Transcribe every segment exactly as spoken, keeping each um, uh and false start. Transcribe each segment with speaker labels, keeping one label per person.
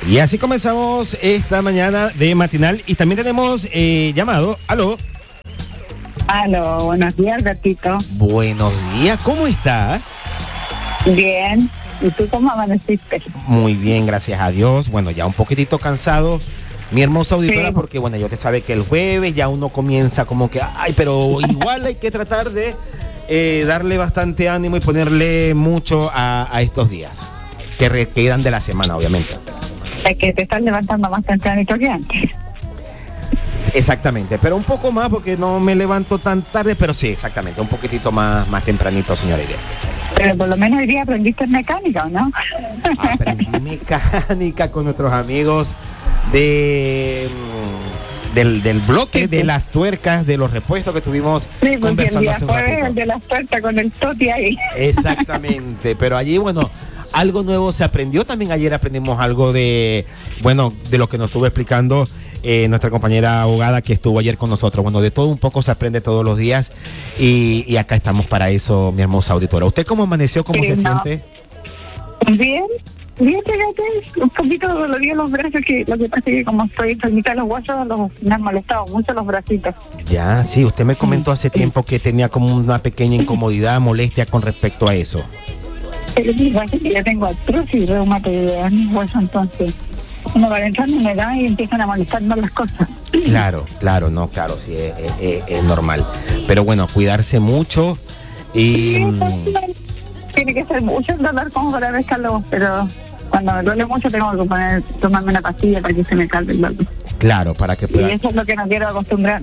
Speaker 1: Y así comenzamos esta mañana de matinal y también tenemos eh, llamado. Aló.
Speaker 2: Aló, buenos días, gatito.
Speaker 1: Buenos días, ¿cómo está?
Speaker 2: Bien. ¿Y tú cómo amaneciste?
Speaker 1: Muy bien, gracias a Dios. Bueno, ya un poquitito cansado, mi hermosa auditora,
Speaker 2: Sí.
Speaker 1: porque bueno, yo te sabe que el jueves ya uno comienza como que, ay, pero igual hay que tratar de eh, darle bastante ánimo y ponerle mucho a, a estos días que re- quedan de la semana, obviamente.
Speaker 2: Es que te estás levantando más tempranito que antes.
Speaker 1: Exactamente, pero un poco más porque no me levanto tan tarde, pero sí, exactamente, un poquitito más, más tempranito, señora Irene.
Speaker 2: Pero por lo menos hoy día aprendiste mecánica, ¿o no?
Speaker 1: Aprendí mecánica con nuestros amigos de mm, del, del bloque
Speaker 2: Sí,
Speaker 1: de
Speaker 2: sí.
Speaker 1: las tuercas, de los repuestos que estuvimos
Speaker 2: Sí, porque el
Speaker 1: conversando
Speaker 2: día
Speaker 1: hace un
Speaker 2: jueves
Speaker 1: ratito.
Speaker 2: el de la puertas con el toti ahí.
Speaker 1: Exactamente, pero allí, bueno, algo nuevo se aprendió. También ayer aprendimos algo de, bueno, de lo que nos estuvo explicando eh, nuestra compañera abogada que estuvo ayer con nosotros. Bueno, de todo un poco se aprende todos los días y, y acá estamos para eso, mi hermosa auditora. ¿Usted cómo amaneció? ¿Cómo
Speaker 2: Sí,
Speaker 1: se
Speaker 2: no.
Speaker 1: siente?
Speaker 2: Bien, bien, fíjate, un poquito dolorido los brazos, que lo que pasa es que como estoy enfermita de los huesos, los, me han molestado mucho los bracitos.
Speaker 1: Ya, sí, usted me comentó hace tiempo que tenía como una pequeña incomodidad, molestia con respecto a eso.
Speaker 2: Pero sí, pasa que yo tengo artrosis reumatoide en mis huesos, entonces uno va entrando en edad y empiezan a molestarnos las cosas.
Speaker 1: Claro, claro, no, claro, sí, es, es- es normal. Pero bueno, cuidarse mucho y...
Speaker 2: Sí,
Speaker 1: mm,
Speaker 2: pues, tiene que ser mucho el dolor como para pescarlo, pero cuando me duele mucho tengo que poner, tomarme una pastilla para que se me calme el dolor.
Speaker 1: claro, para que
Speaker 2: Y
Speaker 1: pueda...
Speaker 2: eso es lo que no quiero acostumbrar.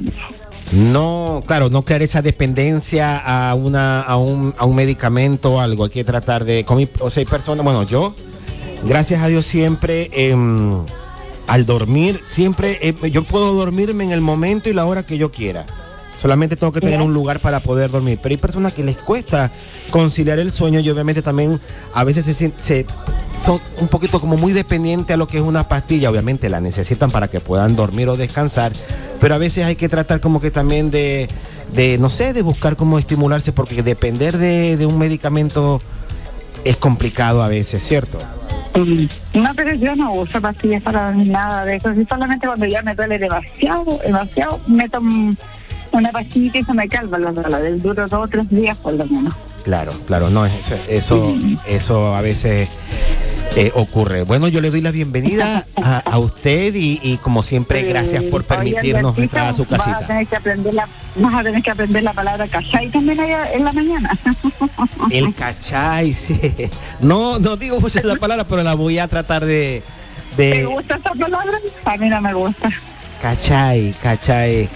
Speaker 1: No, claro, no crear esa dependencia a una a un, a un medicamento o algo. Hay que tratar de... Con mi- o sea, hay personas... Bueno, yo, gracias a Dios, siempre... em, al dormir, siempre... eh, yo puedo dormirme en el momento y la hora que yo quiera. Solamente tengo que tener
Speaker 2: Ya.
Speaker 1: un lugar para poder dormir. Pero hay personas que les cuesta conciliar el sueño y obviamente también a veces se, sien- se son un poquito como muy dependientes a lo que es una pastilla. Obviamente la necesitan para que puedan dormir o descansar. Pero a veces hay que tratar como que también de, de no sé, de buscar cómo estimularse, porque depender de, de un medicamento es complicado a veces, ¿cierto?
Speaker 2: No, pero yo no uso pastillas para dormir, nada de eso. Sí, solamente cuando ya me duele demasiado, demasiado, me tomo una pastilla y se me calma los dolores. Duro dos o tres días por lo menos.
Speaker 1: Claro, claro, no, eso, eso, eso a veces eh, ocurre. Bueno, yo le doy la bienvenida a, a usted y, y como siempre, gracias por permitirnos
Speaker 2: Oye,
Speaker 1: entrar a su
Speaker 2: Albertito, Vas a
Speaker 1: casita.
Speaker 2: tener que aprender la, vas a tener que aprender la palabra cachai también allá en la mañana.
Speaker 1: El cachai, sí. No, no digo mucho la palabra, pero la voy a tratar de...
Speaker 2: ¿Te
Speaker 1: de
Speaker 2: gusta esa palabra? A mí no me gusta.
Speaker 1: cachai, cachai.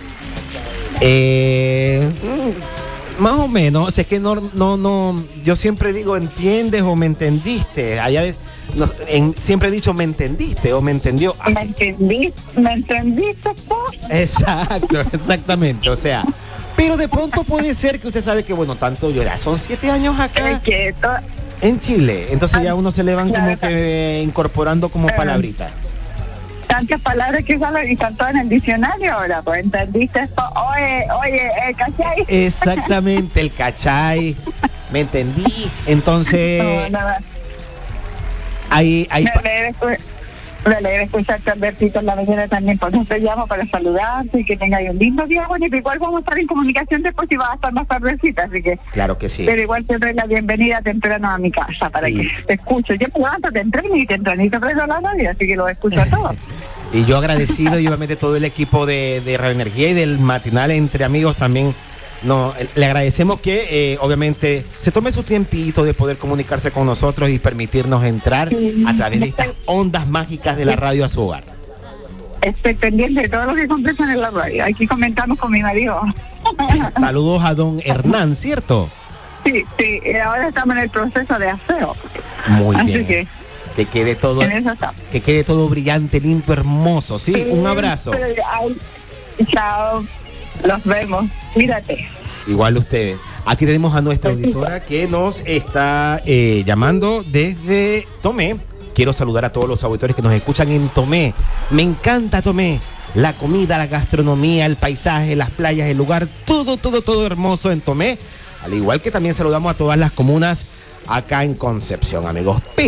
Speaker 1: Eh, mm, más o menos, o sea, es que no, no, no, yo siempre digo entiendes o me entendiste. Allá de- no, en- siempre he dicho me entendiste o me entendió.
Speaker 2: ¿Me
Speaker 1: Así.
Speaker 2: entendiste? ¿Me entendiste, po?
Speaker 1: Exacto, exactamente, o sea, pero de pronto puede ser que usted sabe que, bueno, tanto yo ya son siete años
Speaker 2: Es
Speaker 1: acá
Speaker 2: que to-
Speaker 1: en Chile, entonces ya uno se le van como
Speaker 2: Claro.
Speaker 1: que incorporando como
Speaker 2: Eh.
Speaker 1: palabritas.
Speaker 2: tantas palabras que salen y están todas en el diccionario ahora, pues entendiste esto. Oye, oye, eh, ¿cachai?
Speaker 1: Exactamente, el cachai, me entendí, entonces
Speaker 2: No, nada.
Speaker 1: hay, hay
Speaker 2: Me alegra escu- me alegra escucharte, Albertito, en la mañana también. Por eso te llamo para saludarte y que tengáis un lindo día, bonito. Igual vamos a estar en comunicación después y vas a estar más tardecita, así que...
Speaker 1: claro que sí.
Speaker 2: Pero igual te doy la bienvenida temprano a mi casa para
Speaker 1: Sí.
Speaker 2: que te escuche. Yo me levanto temprano y tempranito preso la radio, así que lo escucho a todos.
Speaker 1: Y yo agradecido y obviamente todo el equipo de, de Radio Energía y del matinal Entre Amigos también. No, le agradecemos que eh, obviamente se tome su tiempito de poder comunicarse con nosotros y permitirnos entrar
Speaker 2: Sí.
Speaker 1: a través de estas ondas mágicas de la radio a su hogar.
Speaker 2: Estoy pendiente de todo lo que completan en la radio. Aquí comentamos con mi marido.
Speaker 1: Saludos a don Hernán, ¿cierto?
Speaker 2: Sí, sí, eh, ahora estamos en el proceso de aseo.
Speaker 1: Muy
Speaker 2: Así
Speaker 1: bien.
Speaker 2: que
Speaker 1: Que quede todo,
Speaker 2: en eso estamos.
Speaker 1: que quede todo brillante, limpio, hermoso. Sí, un abrazo.
Speaker 2: Sí, ay, chao, los vemos. Cuídate.
Speaker 1: Igual usted. Aquí tenemos a nuestra auditora que nos está eh, llamando desde Tomé. Quiero saludar a todos los auditores que nos escuchan en Tomé. Me encanta Tomé. La comida, la gastronomía, el paisaje, las playas, el lugar, todo, todo, todo hermoso en Tomé. Al igual que también saludamos a todas las comunas acá en Concepción, amigos. Pero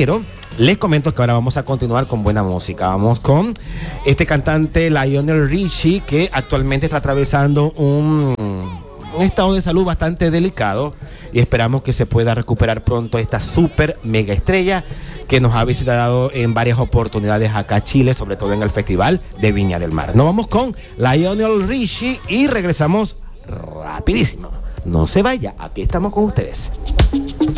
Speaker 1: Les comento que ahora vamos a continuar con buena música. Vamos con este cantante Lionel Richie, que actualmente está atravesando un, un estado de salud bastante delicado y esperamos que se pueda recuperar pronto esta super mega estrella que nos ha visitado en varias oportunidades acá a Chile, sobre todo en el Festival de Viña del Mar. Nos vamos con Lionel Richie y regresamos rapidísimo. No se vaya, aquí estamos con ustedes.